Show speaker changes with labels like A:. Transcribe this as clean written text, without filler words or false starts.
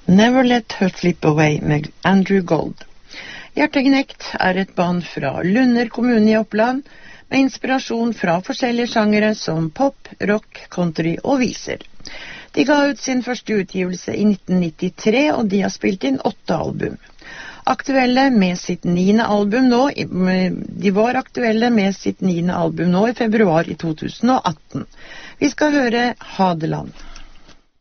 A: Never Let Her Slip Away med Andrew Gold. Hjerteknekt et band fra Lunder kommune i Oppland, med inspirasjon fra forskjellige sjangere som pop, rock, country og viser. De ga ut sin første utgivelse i 1993, og de har spilt inn 8 album. Aktuelle med sitt 9. album nå, de var aktuelle med sitt 9. album nå i februar i 2018. Vi skal høre Hadeland.